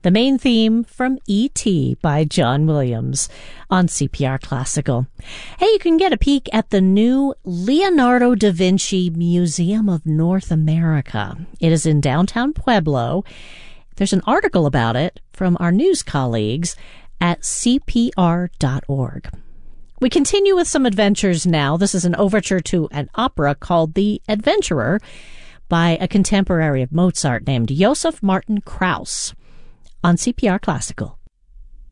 the main theme from E.T. by John Williams on CPR Classical. Hey, you can get a peek at the new Leonardo da Vinci Museum of North America. It is in downtown Pueblo. There's an article about it from our news colleagues at CPR.org. We continue with some adventures now. This is an overture to an opera called The Adventurer by a contemporary of Mozart named Joseph Martin Krauss on CPR Classical.